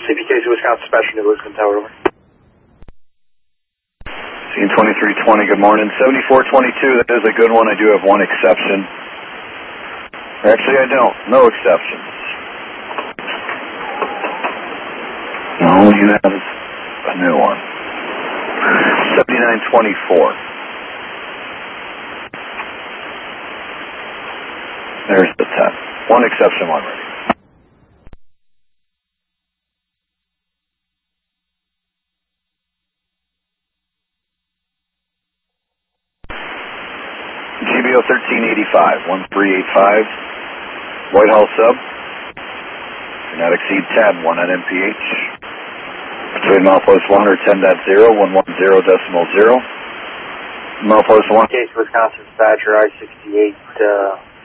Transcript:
CPKC Wisconsin Special New Wisconsin Tower, over. Scene 2320, good morning. 7422, that is a good one. I do have one exception. Actually, I don't. No exceptions. No, you have a new one. 7924. There's the 10. One exception, one ready. GBO 1385, 1385, Whitehall sub. Do not exceed 10, 1 on MPH. Between milepost 1 or 10.0, 110.0. Milepost 1. Case Wisconsin Badger I-68,